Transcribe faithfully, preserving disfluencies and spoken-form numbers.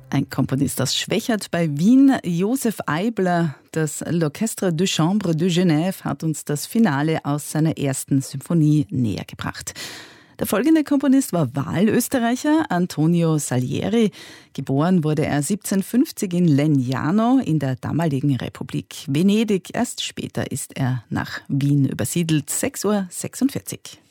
Ein Komponist aus Schwechat bei Wien, Josef Eibler. Das L'Orchestre de Chambre de Genève hat uns das Finale aus seiner ersten Symphonie näher gebracht. Der folgende Komponist war Wahlösterreicher, Antonio Salieri. Geboren wurde er siebzehnhundertfünfzig in Legnano in der damaligen Republik Venedig. Erst später ist er nach Wien übersiedelt. sechs Uhr sechsundvierzig.